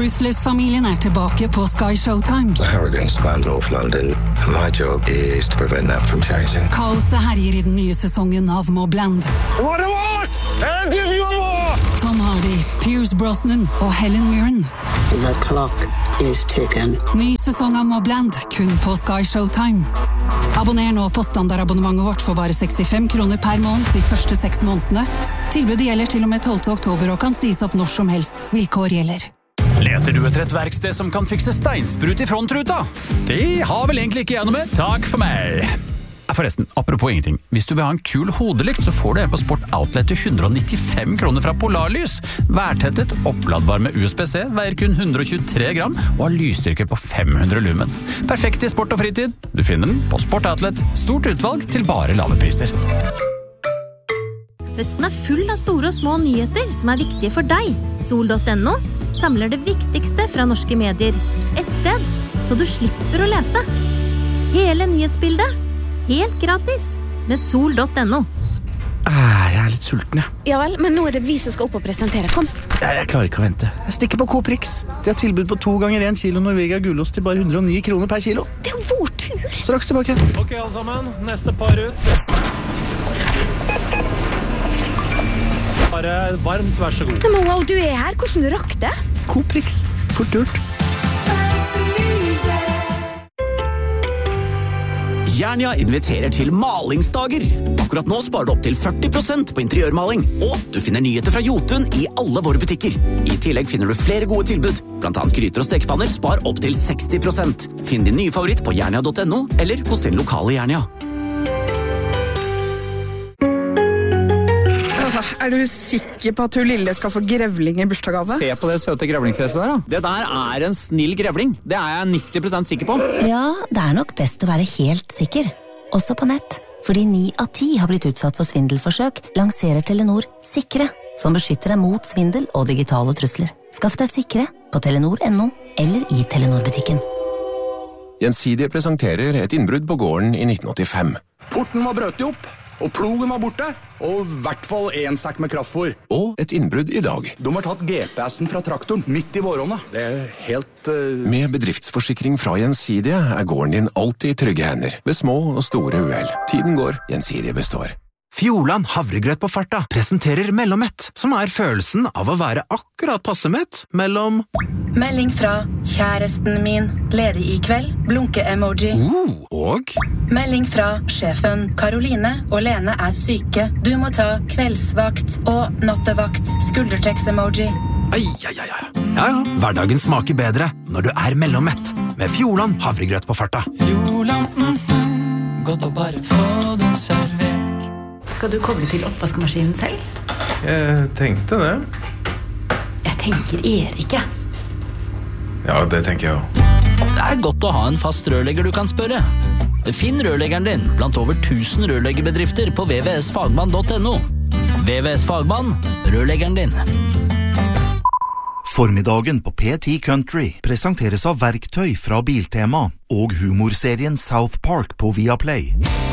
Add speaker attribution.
Speaker 1: Ruthless-familien tilbake på Sky Showtime.
Speaker 2: The Harrogans planned off London, and my job is to prevent that from changing.
Speaker 1: Kaoset herjer I den nye sesongen av Mobland.
Speaker 2: What do you want? I'll give you more!
Speaker 1: Tom Hardy, Pierce Brosnan og Helen Mirren.
Speaker 3: The clock is ticking.
Speaker 1: Ny sesong av Mobland, kun på Sky Showtime. Abonner nå på standardabonnementet vårt for bare 65 kroner per måned de første 6 månedene. Tilbudet gjelder til og med 12. oktober og kan sies opp når som helst. Vilkår gjelder.
Speaker 4: Leter du etter et verksted som kan fikse steinsprut I frontruta? Det har vel egentlig ikke jeg noe med. Takk for meg. Forresten, apropos ingenting. Hvis du vil ha en kul hodelykt, så får du en på Sport Outlet til 195 kroner fra Polarlys. Værtettet, oppladbar med USB-C, veier kun 123 gram og har lysstyrke på 500 lumen. Perfekt I sport og fritid. Du finner den på Sport Outlet. Stort utvalg til bare lave priser.
Speaker 5: Høsten full av store og små nyheter som viktige for deg. Sol.no samler det viktigste fra norske medier. Et sted, så du slipper å lete. Hele nyhetsbildet, helt gratis, med Sol.no.
Speaker 6: Jeg litt sulten, ja.
Speaker 7: Ja vel, men nå det vi som skal opp og presentere. Kom.
Speaker 6: Jeg klarer ikke å vente. Jeg stikker på Coprix. De har tilbud på 2 ganger 1 kilo Norvegia gulost til bare 109 kroner per kilo.
Speaker 7: Det vår tur.
Speaker 6: Straks tilbake.
Speaker 8: Ok, alle sammen. Neste par ut. Bare varmt, vær så god.
Speaker 7: Men wow, du her. Hvordan du rakk det?
Speaker 6: Coprix. Fort gjort.
Speaker 9: Jernia inviterer til malingsdager. Akkurat nå sparer du opp til 40% på interiørmaling. Og du finner nyheter fra Jotun I alle våre butikker. I tillegg finner du flere gode tilbud. Blant annet gryter og stekepanner spar opp til 60%. Finn din nye favoritt på jernia.no eller hos din lokale Jernia.
Speaker 10: Du sikker på at hun lille skal få grevling I bursdagsgave?
Speaker 4: Se på det søte grevlingfestet der da. Det der en snill grevling. Det jeg 90% sikker på.
Speaker 11: Ja, det nok best å være helt sikker. Også på nett. Fordi 9 av 10 har blitt utsatt for svindelforsøk, lanserer Telenor Sikre, som beskytter deg mot svindel og digitale trusler. Skaff deg Sikre på telenor.no eller I Telenor-butikken.
Speaker 12: Gjensidige presenterer et innbrudd på gården I 1985.
Speaker 13: Porten var brøt opp, og plogen var borte, og I hvert fall 1 sekk med kraftfor.
Speaker 12: Og et innbrudd I dag.
Speaker 13: De har tatt GPS-en fra traktoren midt I vårhånda. Det helt...
Speaker 12: Med bedriftsforsikring fra Gjensidige gården din alltid I trygge hender, ved små og store uheld. Tiden går, Gjensidige består.
Speaker 14: Fjordland havregrøt på farta presenterer mellommett, som følelsen av å være akkurat passe mett mellom...
Speaker 15: Melding fra kjæresten min, ledig I kveld, blunke-emoji.
Speaker 14: Og?
Speaker 15: Melding fra sjefen, Karoline og Lene syke. Du må ta kveldsvakt og nattevakt, skuldertrekks-emoji.
Speaker 14: Ja, hverdagen smaker bedre når du mellommett, med Fjordland havregrøt på farta.
Speaker 16: Fjordland, godt å bare få det servert.
Speaker 17: Skal du koble til oppvaskemaskinen selv?
Speaker 18: Jeg tenkte det.
Speaker 17: Jeg tenker Erik, ja.
Speaker 18: Ja, det tenker jeg også.
Speaker 19: Det godt å ha en fast rørlegger du kan spørre. Finn rørleggeren din blant over 1000 rørleggerbedrifter på vvsfagmann.no. VVS Fagmann, rørleggeren din.
Speaker 20: Formiddagen på P10 Country presenteres av verktøy fra Biltema og humorserien South Park på Viaplay.